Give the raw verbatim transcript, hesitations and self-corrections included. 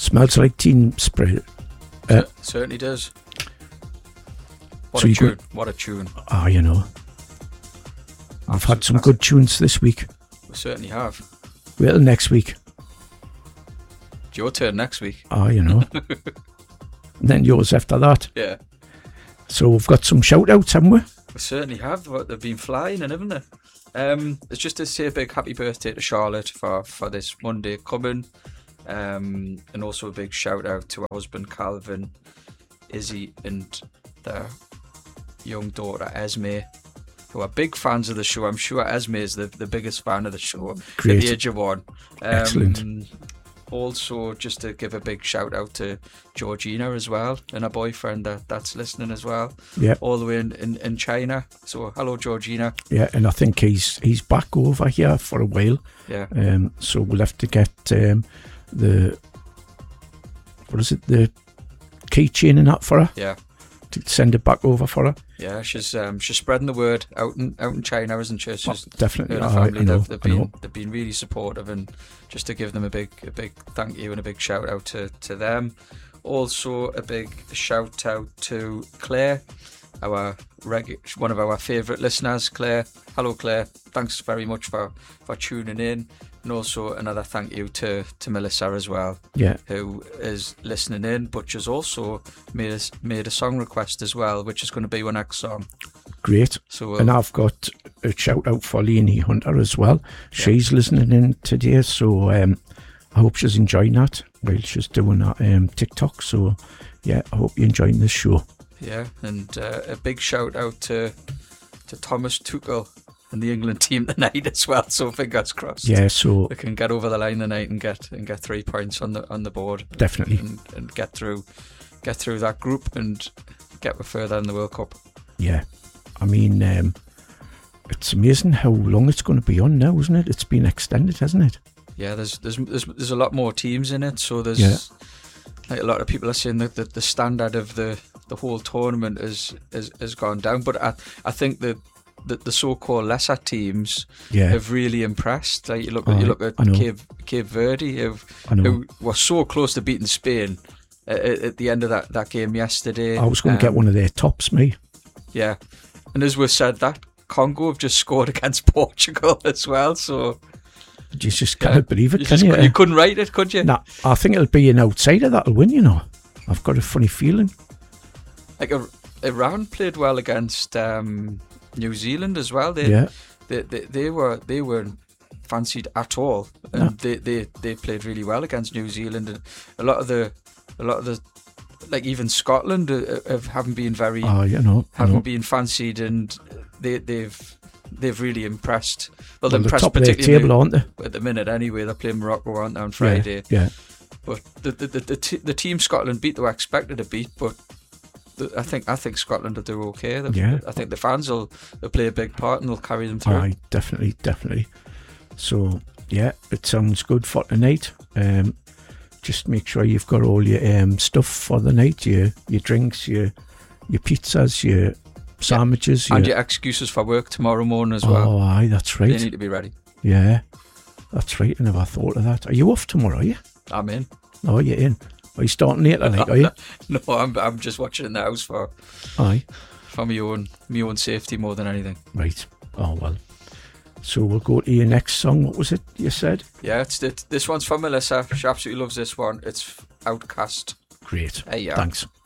Smells like Teen Spirit. Uh, it certainly does. What so a you tune. go- What a tune. Ah, you know. We've Absolute had some classic. good tunes this week. We certainly have. Wait till next week. It's your turn next week. Ah, you know. And then yours after that. Yeah. So we've got some shout outs, haven't we? We certainly have. What, they've been flying, and haven't they? Um, it's just to say a big happy birthday to Charlotte for, for this Monday coming. Um, and also a big shout out to her husband Calvin, Izzy, and their young daughter Esme, who are big fans of the show. I'm sure Esme is the, the biggest fan of the show Great. at the age of one. Um, Excellent. Also, just to give a big shout out to Georgina as well, and her boyfriend that, that's listening as well, Yeah. all the way in, in, in China. So hello, Georgina. Yeah, and I think he's he's back over here for a while. Yeah. Um, so we'll have to get um, the what is it, the keychain and that for her Yeah. to send it back over for her. Yeah, she's um she's spreading the word out in out in China, isn't she? She's Oh, definitely. her and I, her I family, know. they've, they've I know. been they've been really supportive, and just to give them a big a big thank you and a big shout out to, to them. Also a big shout out to Claire, our regu- one of our favourite listeners, Claire. Hello, Claire. Thanks very much for, for tuning in. And also another thank you to, to Melissa as well, Yeah. who is listening in, but she's also made a, made a song request as well, which is going to be our next song. Great. So And uh, I've got a shout out for Leonie Hunter as well. She's listening in today, so um, I hope she's enjoying that while she's doing that um, TikTok. So yeah, I hope you're enjoying this show. yeah, and uh, a big shout out to to Thomas Tuchel and the England team tonight as well. So fingers crossed. Yeah, so They can get over the line tonight and get and get three points on the on the board. Definitely. and, and get through get through that group and get further in the World Cup. yeah, I mean, um, it's amazing how long it's going to be on now, isn't it? It's been extended, hasn't it? Yeah, there's there's there's, there's a lot more teams in it, so there's Yeah. like a lot of people are saying that the, the standard of the, the whole tournament is is has gone down. But I I think that the, the so-called lesser teams Yeah, have really impressed. Like you look at Oh, you look at I know. Cape Cape Verde, who, I know. who were so close to beating Spain at, at the end of that, that game yesterday. I was going to get Um, one of their tops, me. Yeah, and as we said, that Congo have just scored against Portugal as well. So You just yeah, can't believe it, you, can just, you? cou- you couldn't write it, could you? Nah, I think it'll be an outsider that'll win, you know. I've got a funny feeling. Like Ir- Iran played well against um, New Zealand as well. They, Yeah, they, they they were they weren't fancied at all, and No. they, they, they played really well against New Zealand. And a lot of the a lot of the like even Scotland uh, have, haven't been very oh, you know. I haven't know. been fancied, and they they've they've really impressed. Well, Well, they're the impressed top of their particularly table, aren't they? at the minute anyway. They're playing Morocco, aren't they, on Friday? Yeah, But the the the, the, t- the team Scotland beat, they were expected to beat, but the, I think I think Scotland will do okay. They've- Yeah. I think the fans will they'll play a big part and they'll carry them yeah. through. Aye, definitely, definitely. So, yeah, it sounds good for tonight. Um, just make sure you've got all your um, stuff for the night, your your drinks, your your pizzas, your sandwiches. And your, your excuses for work tomorrow morning as well. oh, aye, that's They right. need to be ready. Yeah, that's right. I never thought of that. Are you off tomorrow, are you? I'm in. Oh, you're in. Are you starting late tonight, are you? No, I'm I'm just watching in the house for Aye. for my own my own safety more than anything. Right. Oh, well. So we'll go to your next song. What was it you said? Yeah, it's it, this one's for Melissa. She absolutely loves this one. It's Outcast. Great. Hey, yeah. Thanks.